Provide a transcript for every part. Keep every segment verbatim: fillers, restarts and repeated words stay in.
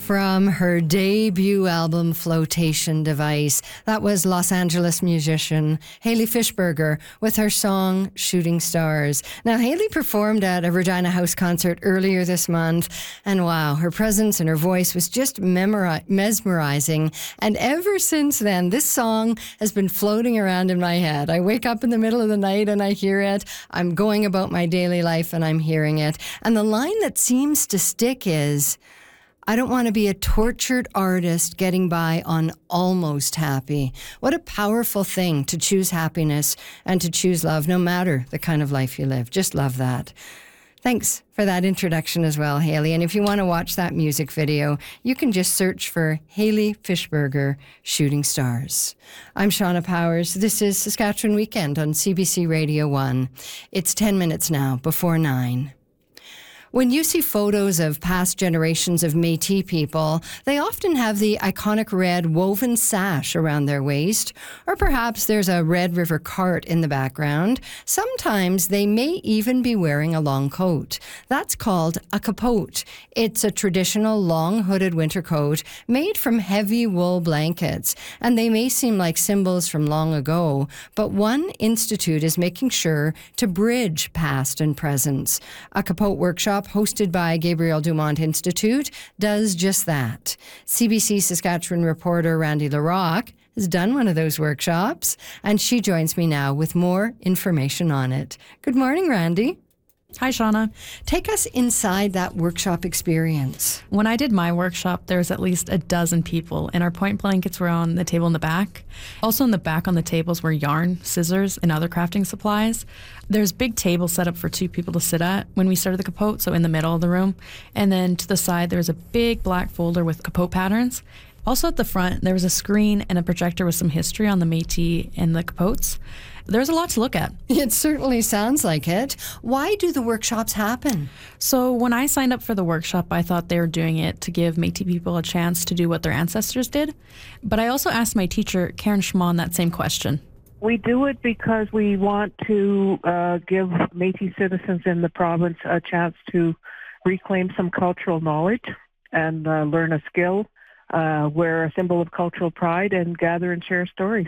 From her debut album, Flotation Device. That was Los Angeles musician Hayley Fishberger with her song Shooting Stars. Now, Hayley performed at a Regina House concert earlier this month, and wow, her presence and her voice was just memori- mesmerizing. And ever since then, this song has been floating around in my head. I wake up in the middle of the night and I hear it. I'm going about my daily life and I'm hearing it. And the line that seems to stick is, I don't want to be a tortured artist getting by on almost happy. What a powerful thing to choose happiness and to choose love, no matter the kind of life you live. Just love that. Thanks for that introduction as well, Hayley. And if you want to watch that music video, you can just search for Hayley Fishberger, Shooting Stars. I'm Shauna Powers. This is Saskatchewan Weekend on C B C Radio one. It's ten minutes now before nine. When you see photos of past generations of Métis people, they often have the iconic red woven sash around their waist, or perhaps there's a Red River cart in the background. Sometimes they may even be wearing a long coat. That's called a capote. It's a traditional long hooded winter coat made from heavy wool blankets, and they may seem like symbols from long ago, but one institute is making sure to bridge past and present. A capote workshop hosted by Gabriel Dumont Institute does just that. C B C Saskatchewan reporter Randy LaRock has done one of those workshops, and she joins me now with more information on it. Good morning, Randy. Hi, Shauna. Take us inside that workshop experience. When I did my workshop, there was at least a dozen people, and our point blankets were on the table in the back. Also in the back on the tables were yarn, scissors, and other crafting supplies. There's big tables set up for two people to sit at when we started the capote, so in the middle of the room. And then to the side, there was a big black folder with capote patterns. Also at the front, there was a screen and a projector with some history on the Métis and the capotes. There's a lot to look at. It certainly sounds like it. Why do the workshops happen? So when I signed up for the workshop, I thought they were doing it to give Métis people a chance to do what their ancestors did. But I also asked my teacher, Karen Schmon, that same question. We do it because we want to uh, give Métis citizens in the province a chance to reclaim some cultural knowledge and uh, learn a skill, uh, wear a symbol of cultural pride, and gather and share stories.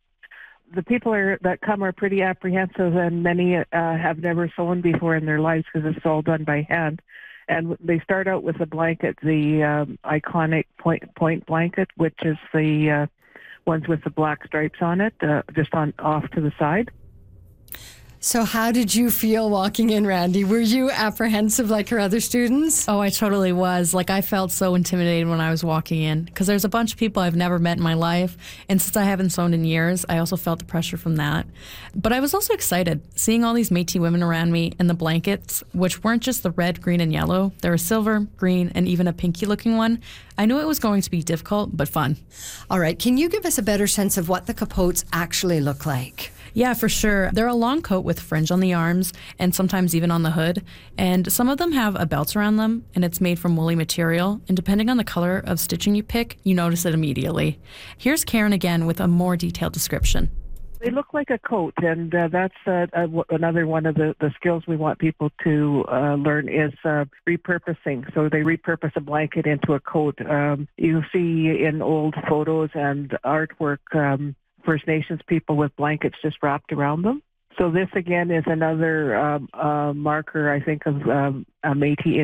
The people are, that come are pretty apprehensive, and many uh, have never sewn before in their lives because it's all done by hand. And they start out with a blanket, the um, iconic point, point blanket, which is the uh, ones with the black stripes on it, uh, just on off to the side. So how did you feel walking in, Randy? Were you apprehensive like her other students? Oh, I totally was. Like, I felt so intimidated when I was walking in because there's a bunch of people I've never met in my life. And since I haven't sewn in years, I also felt the pressure from that. But I was also excited seeing all these Métis women around me and the blankets, which weren't just the red, green, and yellow. There were silver, green, and even a pinky looking one. I knew it was going to be difficult, but fun. All right. Can you give us a better sense of what the capotes actually look like? Yeah, for sure. They're a long coat with fringe on the arms and sometimes even on the hood. And some of them have a belt around them, and it's made from woolly material. And depending on the color of stitching you pick, you notice it immediately. Here's Karen again with a more detailed description. They look like a coat, and uh, that's uh, uh, another one of the, the skills we want people to uh, learn is uh, repurposing. So they repurpose a blanket into a coat. Um, you see in old photos and artwork um, First Nations people with blankets just wrapped around them. So this, again, is another um, uh, marker, I think, of um, a Métis